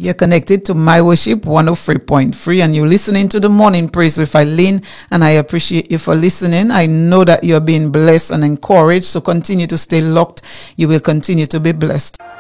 You're connected to My Worship 103.3 and you're listening to the Morning Praise with Eileen, and I appreciate you for listening. I know that you're being blessed and encouraged, so continue to stay locked. You will continue to be blessed.